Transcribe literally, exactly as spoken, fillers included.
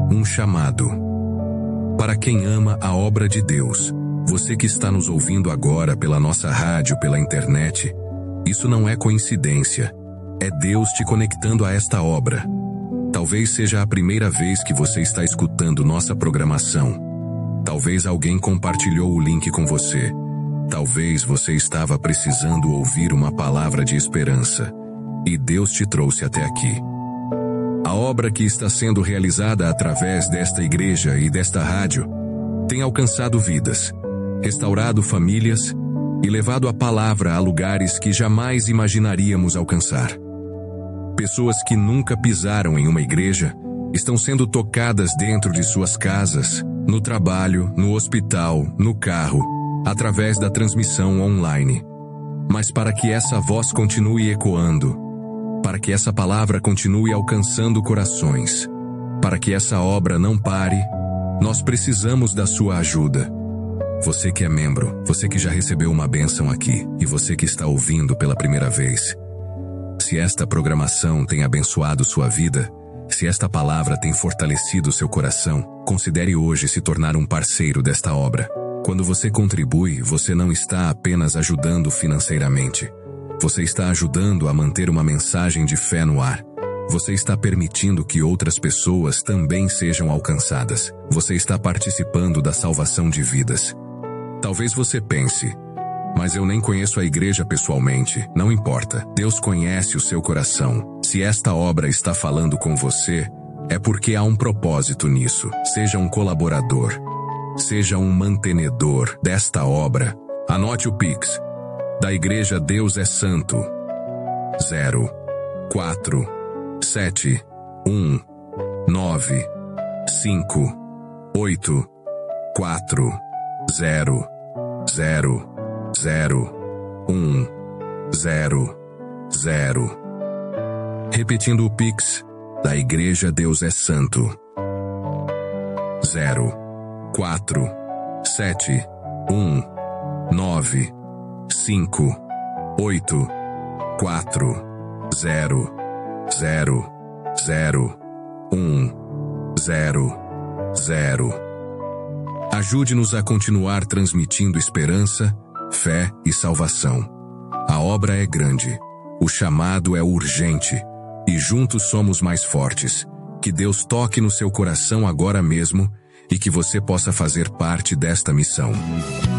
Um chamado. Para quem ama a obra de Deus, você que está nos ouvindo agora pela nossa rádio, pela internet, isso não é coincidência. É Deus te conectando a esta obra. Talvez seja a primeira vez que você está escutando nossa programação. Talvez alguém compartilhou o link com você. Talvez você estava precisando ouvir uma palavra de esperança. E Deus te trouxe até aqui. A obra que está sendo realizada através desta igreja e desta rádio tem alcançado vidas, restaurado famílias e levado a palavra a lugares que jamais imaginaríamos alcançar. Pessoas que nunca pisaram em uma igreja estão sendo tocadas dentro de suas casas, no trabalho, no hospital, no carro, através da transmissão online. Mas para que essa voz continue ecoando, para que essa palavra continue alcançando corações, para que essa obra não pare, nós precisamos da sua ajuda. Você que é membro, você que já recebeu uma bênção aqui e você que está ouvindo pela primeira vez. Se esta programação tem abençoado sua vida, se esta palavra tem fortalecido seu coração, considere hoje se tornar um parceiro desta obra. Quando você contribui, você não está apenas ajudando financeiramente. Você está ajudando a manter uma mensagem de fé no ar. Você está permitindo que outras pessoas também sejam alcançadas. Você está participando da salvação de vidas. Talvez você pense, mas eu nem conheço a igreja pessoalmente. Não importa, Deus conhece o seu coração. Se esta obra está falando com você, é porque há um propósito nisso. Seja um colaborador, seja um mantenedor desta obra. Anote o Pix da Igreja Deus é Santo. zero quatro sete um nove cinco oito quatro zero zero zero um zero zero. Repetindo o Pix da Igreja Deus é Santo. zero quatro sete um nove cinco oito quatro zero zero zero um zero zero. Ajude-nos a continuar transmitindo esperança, fé e salvação. A obra é grande, o chamado é urgente, e juntos somos mais fortes. Que Deus toque no seu coração agora mesmo e que você possa fazer parte desta missão.